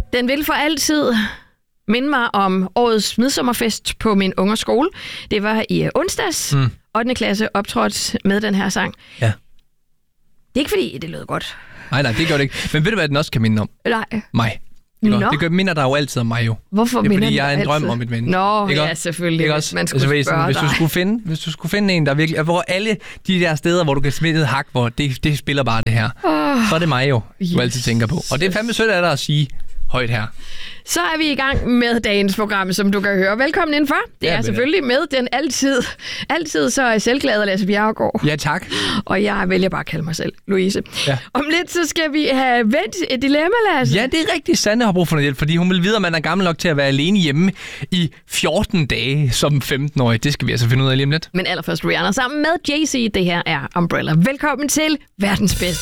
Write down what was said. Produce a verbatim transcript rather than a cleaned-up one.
Den vil for altid minde mig om årets midsommerfest på min ungers skole. Det var i uh, onsdags. Mm. ottende klasse optrådte med den her sang. Ja. Det er ikke fordi, det lød godt. Nej, nej, det gør det ikke. Men ved du, hvad den også kan minde om? Nej. Mig. Ikke? Det gør, minder dig jo altid om mig jo. Hvorfor det er, minder fordi jeg er en altid? drøm om et ven. Nå, ikke ja, selvfølgelig. Ikke også? Man skulle altså, spørge hvis, dig. hvis du skulle finde, hvis du skulle finde en, der virkelig, hvor alle de der steder, hvor du kan smide et hak, hvor det, det spiller bare det her, oh, så er det mig jo, yes. du altid tænker på. Og det er fandme sødt af dig at sige højt her. Så er vi i gang med dagens program, som du kan høre. Velkommen indenfor. Det ja, er selvfølgelig med den altid, altid så selvglade Lasse Bjerregaard. Ja, tak. Og jeg vælger bare at kalde mig selv Louise. Ja. Om lidt, så skal vi have vendt et dilemma, Lasse. Ja, det er rigtigt. Sanne har brug for noget hjælp, fordi hun vil vide, at man er gammel nok til at være alene hjemme i fjorten dage som femten-årig. Det skal vi altså finde ud af lige om lidt. Men allerførst Rihanna sammen med Jay-Z. Det her er Umbrella. Velkommen til verdens bedste.